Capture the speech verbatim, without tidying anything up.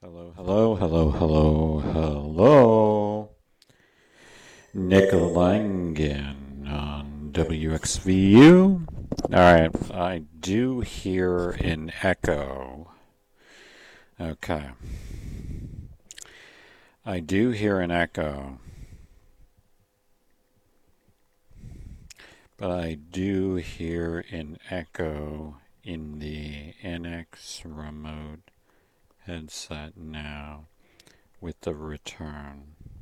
Hello, hello, hello, hello, hello. Nick Langen on W X V U. Alright, I do hear an echo. Okay. I do hear an echo. But I do hear an echo in the N X remote headset now with the return.